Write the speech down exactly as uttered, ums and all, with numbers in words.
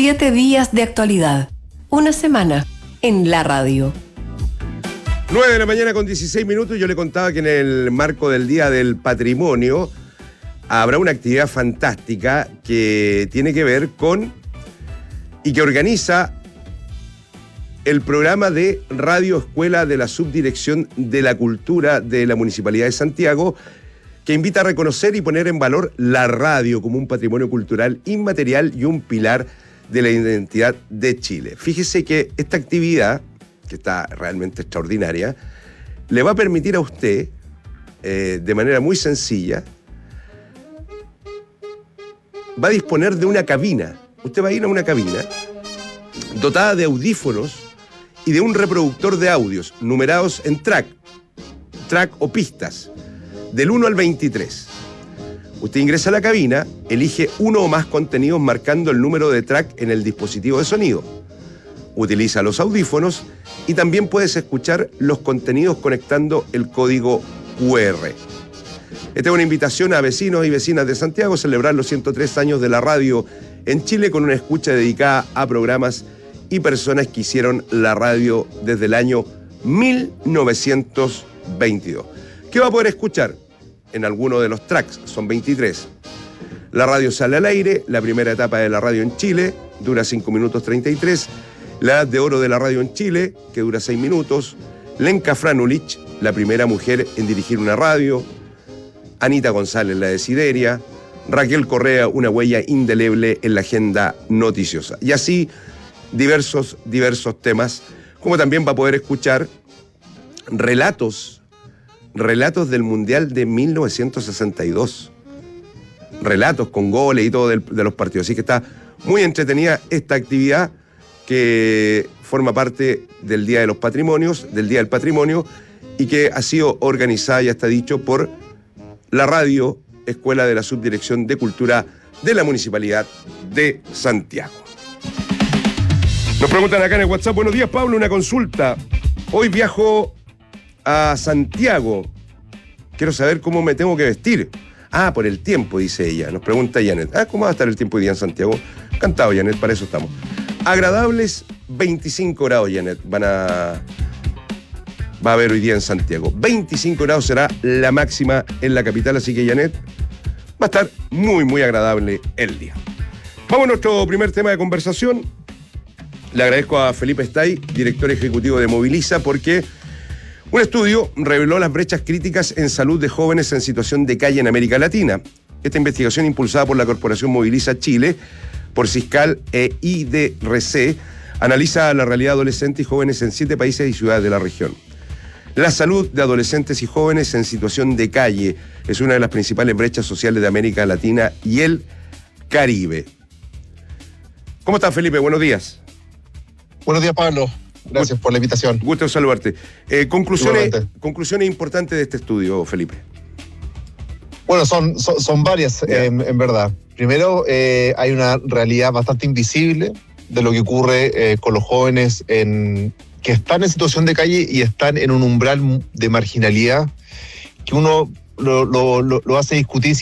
Siete días de actualidad. Una semana en la radio. nueve de la mañana con dieciséis minutos. Yo le contaba que en el marco del Día del Patrimonio habrá una actividad fantástica que tiene que ver con y que organiza el programa de Radio Escuela de la Subdirección de la Cultura de la Municipalidad de Santiago, que invita a reconocer y poner en valor la radio como un patrimonio cultural inmaterial y un pilar de la identidad de Chile. Fíjese que esta actividad, que está realmente extraordinaria, le va a permitir a usted, eh, de manera muy sencilla, va a disponer de una cabina. Usted va a ir a una cabina dotada de audífonos y de un reproductor de audios numerados en track, track o pistas, del uno al veintitrés. Usted ingresa a la cabina, elige uno o más contenidos marcando el número de track en el dispositivo de sonido. Utiliza los audífonos y también puedes escuchar los contenidos conectando el código cu erre. Esta es una invitación a vecinos y vecinas de Santiago a celebrar los ciento tres años de la radio en Chile con una escucha dedicada a programas y personas que hicieron la radio desde el año mil novecientos veintidós. ¿Qué va a poder escuchar? En alguno de los tracks, son veintitrés. La radio sale al aire, la primera etapa de la radio en Chile, dura cinco minutos treinta y tres. La edad de oro de la radio en Chile, que dura seis minutos. Lenka Franulich, la primera mujer en dirigir una radio. Anita González, la de Sideria. Raquel Correa, una huella indeleble en la agenda noticiosa. Y así, diversos, diversos temas, como también va a poder escuchar relatos Relatos del Mundial de mil novecientos sesenta y dos. Relatos con goles y todo del, de los partidos. Así que está muy entretenida esta actividad que forma parte del Día de los Patrimonios, del Día del Patrimonio, y que ha sido organizada, ya está dicho, por la Radio Escuela de la Subdirección de Cultura de la Municipalidad de Santiago. Nos preguntan acá en el WhatsApp: buenos días, Pablo, una consulta. Hoy viajo a Santiago. Quiero saber cómo me tengo que vestir. Ah, por el tiempo, dice ella. Nos pregunta Janet. Ah, ¿cómo va a estar el tiempo hoy día en Santiago? Encantado, Janet, para eso estamos. Agradables veinticinco grados, Janet. Van a... Va a haber hoy día en Santiago. veinticinco grados será la máxima en la capital, así que, Janet, va a estar muy, muy agradable el día. Vamos a nuestro primer tema de conversación. Le agradezco a Felipe Stay, director ejecutivo de Moviliza, porque un estudio reveló las brechas críticas en salud de jóvenes en situación de calle en América Latina. Esta investigación, impulsada por la Corporación Moviliza Chile, por Ciscal e I D R C, analiza la realidad de adolescentes y jóvenes en siete países y ciudades de la región. La salud de adolescentes y jóvenes en situación de calle es una de las principales brechas sociales de América Latina y el Caribe. ¿Cómo estás, Felipe? Buenos días. Buenos días, Pablo. Gracias por la invitación. Gusto saludarte. Eh, conclusiones, conclusiones importantes de este estudio, Felipe. Bueno, son, son, son varias, eh, en, en verdad. Primero, eh, hay una realidad bastante invisible de lo que ocurre eh, con los jóvenes en, que están en situación de calle y están en un umbral de marginalidad que uno lo, lo, lo, lo hace discutir